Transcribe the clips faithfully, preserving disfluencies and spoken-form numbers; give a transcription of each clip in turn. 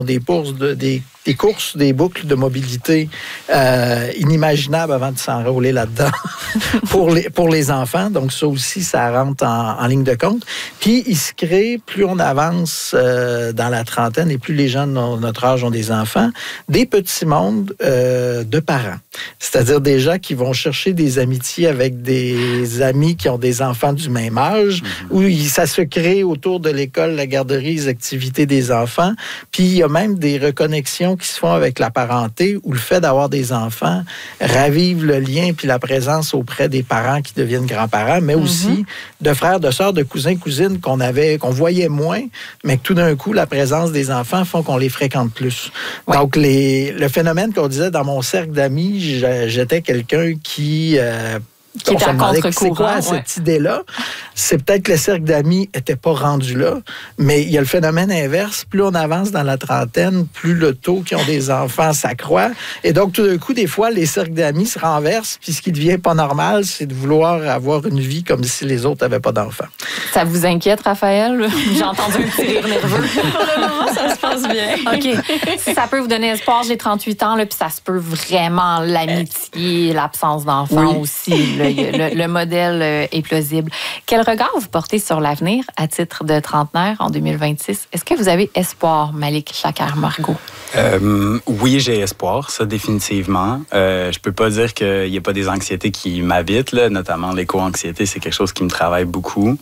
des courses, de, des, des courses, des boucles de mobilité euh, inimaginables avant de s'enrôler là-dedans pour, les, pour les enfants. Donc, ça aussi, ça rentre en, en ligne de compte. Puis, il se crée, plus on avance euh, dans la trentaine et plus les gens de notre âge ont des enfants, des petits mondes euh, de parents. C'est-à-dire des gens qui vont chercher des amitiés avec des amis qui ont des enfants du même âge, mm-hmm. où ça se crée autour de l'école, la garderie, les activités des enfants. Puis, il y a même des reconnexions qui se font avec la parenté où le fait d'avoir des enfants ravive le lien puis la présence auprès des parents qui deviennent grands-parents, mais mm-hmm. aussi de frères, de sœurs, de cousins, cousines qu'on avait, qu'on voyait moins, mais que tout d'un coup, la présence des enfants font qu'on les fréquente plus. Oui. Donc, les, le phénomène qu'on disait dans mon cercle d'amis, j'étais quelqu'un qui... Euh, Qui est à contre-courant. C'est quoi ouais. cette idée-là? C'est peut-être que le cercle d'amis n'était pas rendu là, mais il y a le phénomène inverse. Plus on avance dans la trentaine, plus le taux qui ont des enfants s'accroît. Et donc, tout d'un coup, des fois, les cercles d'amis se renversent, puis ce qui devient pas normal, c'est de vouloir avoir une vie comme si les autres n'avaient pas d'enfants. Ça vous inquiète, Raphaël? J'ai entendu un petit rire nerveux. Pour le moment, ça se passe bien. OK. Si ça peut vous donner espoir, j'ai trente-huit ans, là, puis ça se peut vraiment l'amitié, l'absence d'enfants oui. aussi. Le, le, le modèle est plausible. Quel regard vous portez sur l'avenir à titre de trentenaire en deux mille vingt-six? Est-ce que vous avez espoir, Malik Chakar-Margot? Euh, oui, j'ai espoir, ça définitivement. Euh, je peux pas dire qu'il n'y a pas des anxiétés qui m'habitent, là, notamment l'éco-anxiété, c'est quelque chose qui me travaille beaucoup.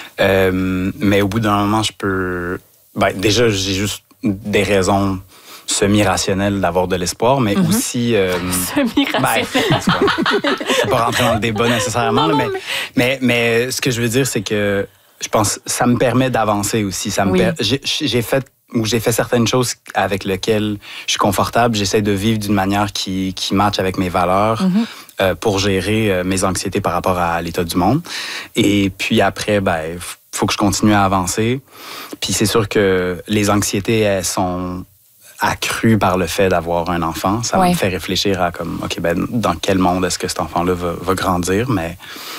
Euh, mais au bout d'un moment, je peux... Ben, déjà, j'ai juste des raisons semi-rationnel d'avoir de l'espoir, mais mm-hmm. aussi... Euh, semi-rationnel. Ben, je ne vais pas rentrer dans le débat nécessairement, non, là, mais, mais... Mais, mais ce que je veux dire, c'est que je pense que ça me permet d'avancer aussi. Ça me oui. per... j'ai, j'ai fait où j'ai fait certaines choses avec lesquelles je suis confortable. J'essaie de vivre d'une manière qui, qui matche avec mes valeurs mm-hmm. euh, pour gérer euh, mes anxiétés par rapport à l'état du monde. Et puis après, ben, faut que je continue à avancer. Puis c'est sûr que les anxiétés, elles sont accrues par le fait d'avoir un enfant. Ça ouais. me fait réfléchir à comme, OK, ben, dans quel monde est-ce que cet enfant-là va, va grandir? Mais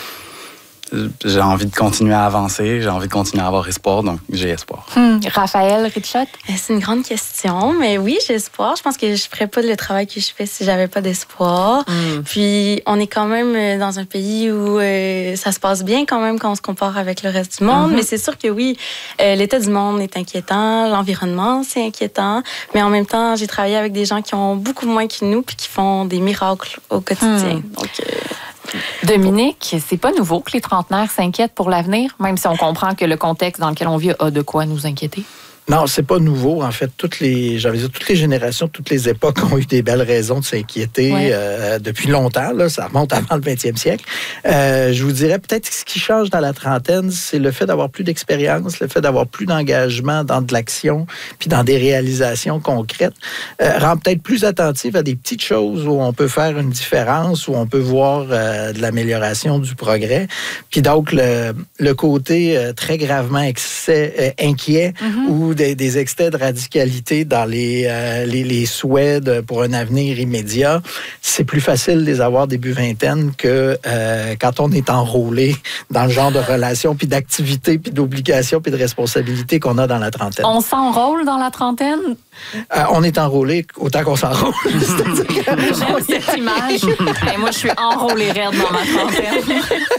j'ai envie de continuer à avancer, j'ai envie de continuer à avoir espoir, donc j'ai espoir. Hum. Raphaël Richot? C'est une grande question, mais oui, j'ai espoir. Je pense que je ne ferais pas le travail que je fais si j'avais pas d'espoir. Hum. Puis, on est quand même dans un pays où euh, ça se passe bien quand même quand on se compare avec le reste du monde, mm-hmm. mais c'est sûr que oui, euh, l'état du monde est inquiétant, l'environnement, c'est inquiétant, mais en même temps, j'ai travaillé avec des gens qui ont beaucoup moins que nous puis qui font des miracles au quotidien. Hum. Donc... Euh, Dominique, c'est pas nouveau que les trentenaires s'inquiètent pour l'avenir, même si on comprend que le contexte dans lequel on vit a de quoi nous inquiéter? Non, c'est pas nouveau. En fait, toutes les, j'avais dit, toutes les générations, toutes les époques ont eu des belles raisons de s'inquiéter ouais. euh, depuis longtemps. Là, ça remonte avant le vingtième siècle. Euh, je vous dirais peut-être que ce qui change dans la trentaine, c'est le fait d'avoir plus d'expérience, le fait d'avoir plus d'engagement dans de l'action, puis dans des réalisations concrètes, euh, rend peut-être plus attentif à des petites choses où on peut faire une différence, où on peut voir euh, de l'amélioration, du progrès. Puis donc le, le côté euh, très gravement excès, euh, inquiet, mm-hmm. ou Des, des excès de radicalité dans les, euh, les, les souhaits de, pour un avenir immédiat, c'est plus facile de les avoir début vingtaine que euh, quand on est enrôlé dans le genre de relations, puis d'activités, puis d'obligations, puis de responsabilités qu'on a dans la trentaine. On s'enrôle dans la trentaine? Euh, on est enrôlé autant qu'on s'enrôle. J'aime cette image. Et moi, je suis enrôlée raide dans ma trentaine.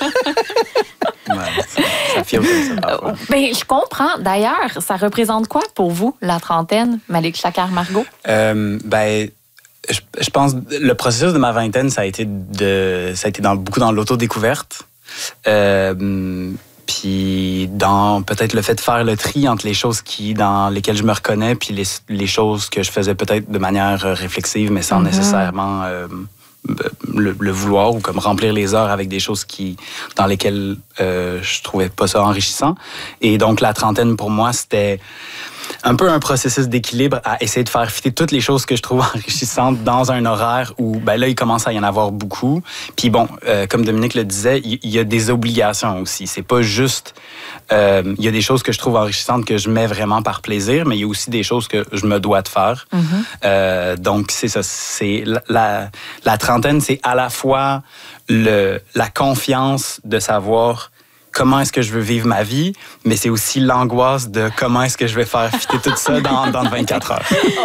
Ouais, ça, ça filme comme ça parfois. Ben, je comprends. D'ailleurs, ça représente quoi pour vous, la trentaine, Malik Chakar-Margot? Euh, ben, je, je pense le processus de ma vingtaine, ça a été, de, ça a été dans, beaucoup dans l'autodécouverte. Euh, puis dans peut-être le fait de faire le tri entre les choses qui, dans lesquelles je me reconnais puis les, les choses que je faisais peut-être de manière réflexive, mais sans mm-hmm. nécessairement... Euh, Le, le vouloir ou comme remplir les heures avec des choses qui dans lesquelles euh, je trouvais pas ça enrichissant. Et donc la trentaine pour moi c'était un peu un processus d'équilibre à essayer de faire fitter toutes les choses que je trouve enrichissantes dans un horaire où ben là il commence à y en avoir beaucoup. Puis bon, euh, comme Dominique le disait, il y, y a des obligations aussi. C'est pas juste euh, il y a des choses que je trouve enrichissantes que je mets vraiment par plaisir, mais il y a aussi des choses que je me dois de faire. Mm-hmm. Euh, donc c'est ça, c'est la, la, la trentaine, c'est à la fois le la confiance de savoir comment est-ce que je veux vivre ma vie, mais c'est aussi l'angoisse de comment est-ce que je vais faire fitter tout ça dans, dans vingt-quatre heures.